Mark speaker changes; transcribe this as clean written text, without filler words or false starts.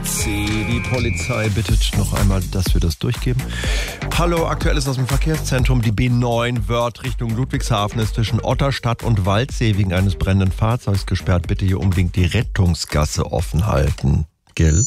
Speaker 1: C. Die Polizei bittet noch einmal, dass wir das durchgeben. Hallo, aktuell ist aus dem Verkehrszentrum. Die B9 Wörth Richtung Ludwigshafen ist zwischen Otterstadt und Waldsee wegen eines brennenden Fahrzeugs gesperrt. Bitte hier unbedingt die Rettungsgasse offen halten. Gell?